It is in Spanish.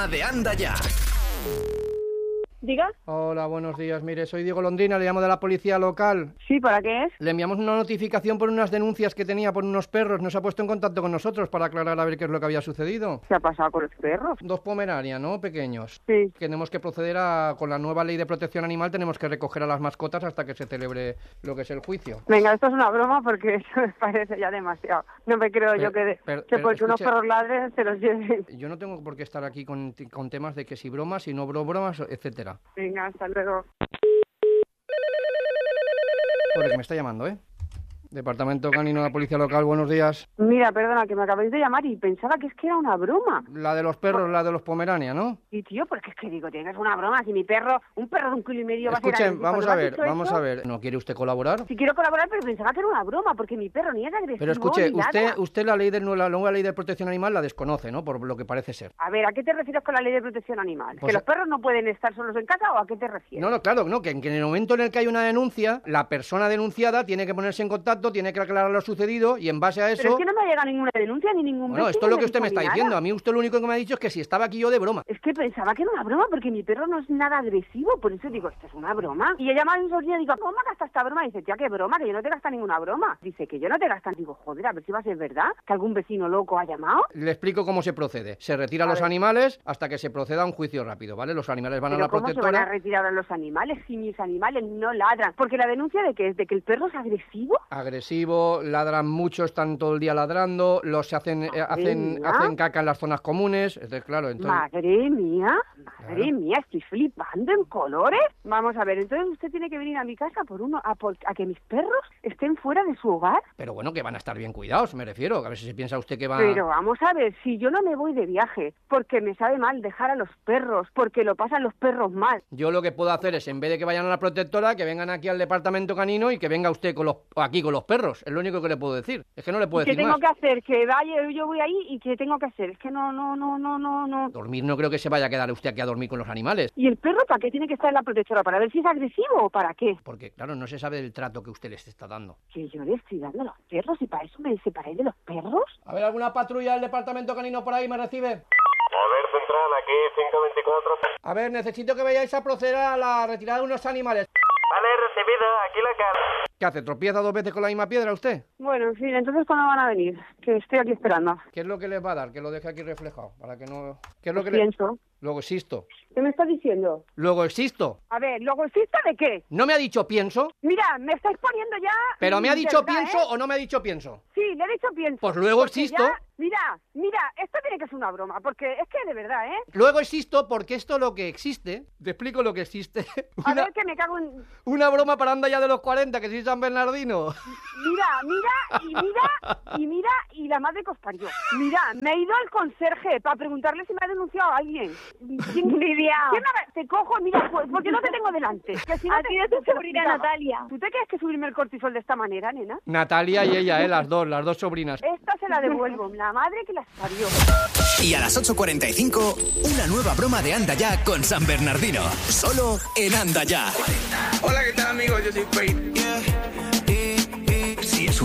De Anda Ya. ¿Diga? Hola, buenos días. Mire, soy Diego Londrina, le llamo de la policía local. Sí, ¿para qué es? Le enviamos una notificación por unas denuncias que tenía por unos perros. Nos ha puesto en contacto con nosotros para aclarar a ver qué es lo que había sucedido. ¿Qué ha pasado con los perros? 2 Pomerania, ¿no? Pequeños. Sí. Tenemos que proceder con la nueva ley de protección animal, tenemos que recoger a las mascotas hasta que se celebre lo que es el juicio. Venga, esto es una broma porque eso me parece ya demasiado. No me creo yo que porque unos perros ladren se los lleven. Yo no tengo por qué estar aquí con temas de que si bromas, si no bromas, etcétera. Venga, hasta luego. Por el que me está llamando, ¿eh? Departamento Canino de la Policía Local, buenos días. Mira, perdona, que me acabáis de llamar y pensaba que es que era una broma. La de los perros, la de los Pomerania, ¿no? Y tío, porque es que digo, tienes una broma, si mi perro, un perro de 1,5 kilos va a ser... Escuchen, vamos a ver, ¿no quiere usted colaborar? Sí quiero colaborar, pero pensaba que era una broma, porque mi perro ni es agresivo. Pero escuche, ni nada. usted la nueva ley de protección animal la desconoce, ¿no? Por lo que parece ser. A ver, ¿a qué te refieres con la ley de protección animal? Pues, ¿que los perros no pueden estar solos en casa o a qué te refieres? No, claro, no, que en el momento en el que hay una denuncia, la persona denunciada tiene que ponerse en contacto, tiene que aclarar lo sucedido y en base a eso... Pero es que no me ha llegado ninguna denuncia ni ningún... Bueno, esto es lo que usted me está diciendo. A mí usted lo único que me ha dicho es que si estaba aquí yo de broma. Es que pensaba que era una broma porque mi perro no es nada agresivo, por eso digo, esto es una broma. Y ella llama a mi sobrina y digo, ¿cómo me gasta esta broma? Y dice, tía, qué broma, que yo no te gasta ninguna broma. Dice, que yo no te gasta. Digo, joder, a ver si va a ser verdad, que algún vecino loco ha llamado. Le explico cómo se procede. Se retiran los animales hasta que se proceda a un juicio rápido, ¿vale? Los animales van a la protectora... ¿Cómo se van a retirar a los animales si mis animales no ladran? Porque la denuncia de que es de que el perro es agresivo. Agresivo, ladran mucho, están todo el día ladrando, los hacen caca en las zonas comunes, entonces claro, entonces... Madre mía, estoy flipando en colores. Vamos a ver, entonces usted tiene que venir a mi casa a que mis perros estén fuera de su hogar. Pero bueno, que van a estar bien cuidados, me refiero, a ver si se piensa usted que va... Pero vamos a ver, si yo no me voy de viaje, porque me sabe mal dejar a los perros, porque lo pasan los perros mal. Yo lo que puedo hacer es, en vez de que vayan a la protectora, que vengan aquí al departamento canino y que venga usted aquí con los perros, es lo único que le puedo decir, es que no le puedo decir más. ¿Qué tengo que hacer? Que vaya, yo voy ahí y ¿qué tengo que hacer? Es que no. Dormir no creo que se vaya a quedar usted aquí a dormir con los animales. ¿Y el perro para qué tiene que estar en la protectora? ¿Para ver si es agresivo o para qué? Porque, claro, no se sabe del trato que usted les está dando. ¿Que yo le estoy dando a los perros y para eso me separé de los perros? A ver, ¿alguna patrulla del departamento canino por ahí me recibe? A ver, central, aquí 524. A ver, necesito que vayáis a proceder a la retirada de unos animales. Vale, recibido, aquí la cara. ¿Qué hace? ¿Tropieza 2 veces con la misma piedra usted? Bueno, en fin, entonces ¿cuándo van a venir? Que estoy aquí esperando. ¿Qué es lo que les va a dar? Que lo deje aquí reflejado, para que no... ¿Qué es lo que pienso? Luego existo. ¿Qué me está diciendo? Luego existo. A ver, ¿luego existo de qué? ¿No me ha dicho pienso? Mira, me estáis poniendo ya... ¿Pero me ha dicho verdad, pienso o no me ha dicho pienso? Sí, le he dicho pienso. Pues luego existo. Ya, mira, esto tiene que ser una broma, porque es que de verdad, ¿eh? Luego existo porque esto lo que existe... Te explico lo que existe. A ver, que me cago en... Una broma para Anda Ya de los 40, que soy San Bernardino. Mira, y la madre que os parió. Mira, me he ido al conserje para preguntarle si me ha denunciado a alguien. Lidia. Te cojo, mira, pues, porque no te tengo delante. Que si no a ti de tu sobrina Natalia. ¿Tú te crees que subirme el cortisol de esta manera, nena? Natalia y ella, las dos sobrinas. Esta se la devuelvo, la madre que las parió. Y a las 8:45, una nueva broma de Anda Ya con San Bernardino. Solo en Anda Ya. Hola, ¿qué tal, amigos? Yo soy Faith.